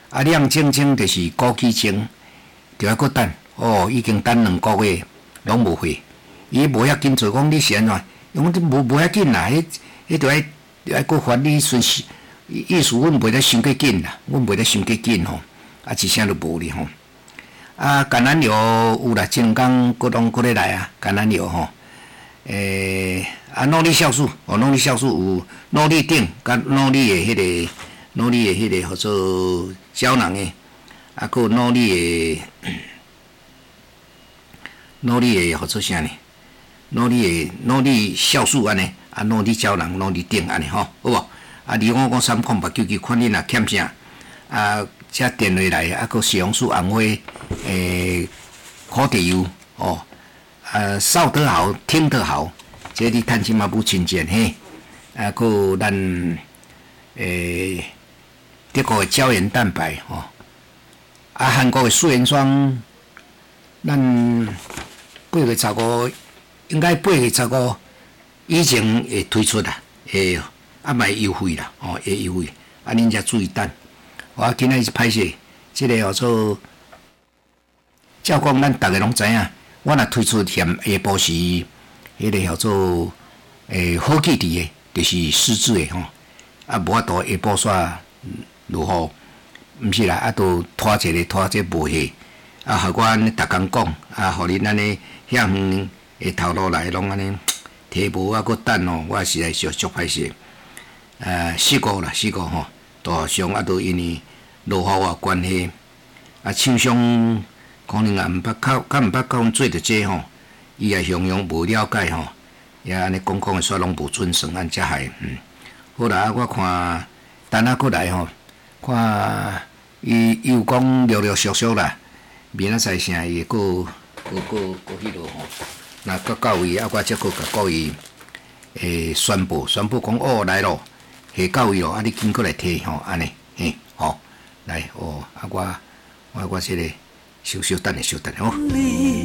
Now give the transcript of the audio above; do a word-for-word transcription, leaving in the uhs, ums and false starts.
啊，亮晶晶就是枸杞精，就要搁等。哦，已经等两个月，拢无回。伊无遐紧做，讲你是安怎？伊讲无无遐紧啦，迄迄着爱爱搁还你顺序。意思阮袂得伤过紧啦，阮袂得伤过紧吼，啊一声都无哩吼。啊，橄榄油有啦，前工搁拢搁咧来啊，橄榄油吼。诶、欸，啊，脑力酵素，哦，脑力酵素有脑力顶，甲脑力的迄、那个，脑力的迄个叫做胶囊的，啊，搁有脑力的，脑力的叫做啥呢？脑力的脑力酵素安尼，啊，脑力胶囊、脑力顶安尼吼，好无？啊，二五五三空八九九，看你若欠啥，啊，遮电话来，啊，搁西红柿、红花，诶、欸，烤地油，哦。呃，烧得好，听得好，这你趁钱嘛不亲见嘿。啊，还有咱诶，德国的胶原蛋白吼，啊，韩国的素颜霜，咱八月十五，应该八月十五以前会推出啦，会啊，卖优惠啦，哦，会优惠，啊，恁则注意等。我今仔是歹势，即、這個叫做，照讲咱逐个拢知影。我若推出嫌下晡时，迄个叫做诶好记伫诶，就是失智诶吼。啊，无法度下晡煞落雨，毋是啦，啊，都拖一个拖这无下，啊，互我安尼逐工讲，啊，互恁安尼遐远会头路来拢安尼提无啊，搁等哦，我实在是足歹势。呃，四个啦，四个吼，大上啊，都因为落雨啊关系，啊，厂商。可能也毋捌较较毋捌甲阮做着这吼，伊也形容无了解吼，也安尼讲讲诶煞拢无准算，安遮害。嗯，好啦，我看等下过来吼，看伊伊有讲陆陆续续啦，明仔载啥伊会过过过过迄落吼，那到到位啊，我则过甲各位诶宣布宣布讲哦来咯，下到位咯，啊你紧过来摕吼，安尼嘿，吼来哦，啊我我我这个。稍稍等下，稍等下哦。